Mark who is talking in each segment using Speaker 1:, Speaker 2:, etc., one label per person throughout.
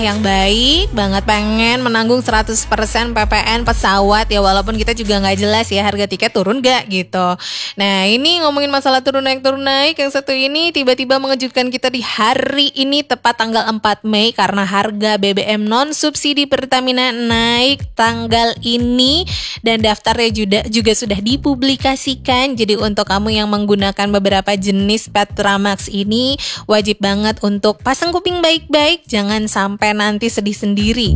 Speaker 1: yang baik banget pengen menanggung 100% PPN pesawat ya, walaupun kita juga nggak jelas ya harga tiket turun gak gitu. Nah ini ngomongin masalah turun naik, yang satu ini tiba-tiba mengejutkan kita di hari ini tepat tanggal 4 Mei karena harga BBM non subsidi Pertamina naik tanggal ini dan daftarnya juga sudah dipublikasikan. Jadi untuk kamu yang menggunakan beberapa jenis Petramax ini wajib banget untuk pasang kuping baik-baik, jangan sampai nanti sedih sendiri.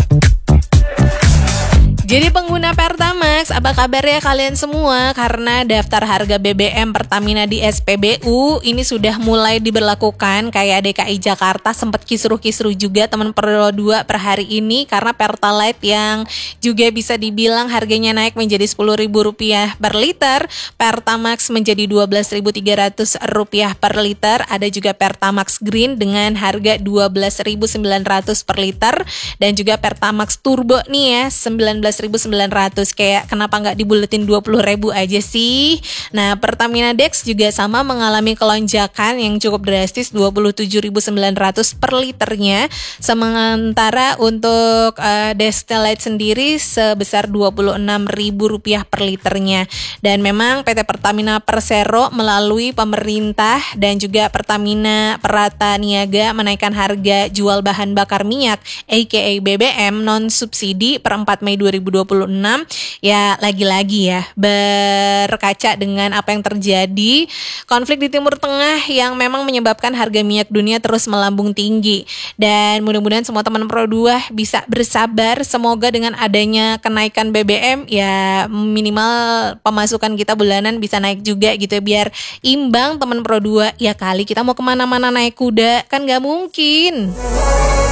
Speaker 1: Jadi pengguna Pertamax, apa kabarnya kalian semua? Karena daftar harga BBM Pertamina di SPBU ini sudah mulai diberlakukan. Kayak DKI Jakarta sempat kisruh-kisruh juga teman Pro 2 per hari ini karena Pertalite yang juga bisa dibilang harganya naik menjadi Rp10.000 per liter, Pertamax menjadi Rp12.300 per liter. Ada juga Pertamax Green dengan harga Rp12.900 per liter dan juga Pertamax Turbo nih ya Rp19.900. Kayak kenapa nggak dibuletin Rp20.000 aja sih? Nah, Pertamina Dex juga sama mengalami kelonjakan yang cukup drastis Rp27.900 per liternya. Sementara untuk Destillate sendiri sebesar Rp26.000 per liternya. Dan memang PT Pertamina Persero melalui pemerintah dan juga Pertamina Prataniaga menaikkan harga jual bahan bakar minyak aka BBM non subsidi per 4 Mei 2026. Ya lagi-lagi ya berkaca dengan apa yang terjadi konflik di Timur Tengah yang memang menyebabkan harga minyak dunia terus melambung tinggi. Dan mudah-mudahan semua teman Pro 2 bisa bersabar. Semoga dengan adanya kenaikan BBM ya minimal pemasukan kita bulanan bisa naik juga gitu ya, biar imbang teman Pro 2. Ya kali kita mau kemana-mana naik kuda kan gak mungkin.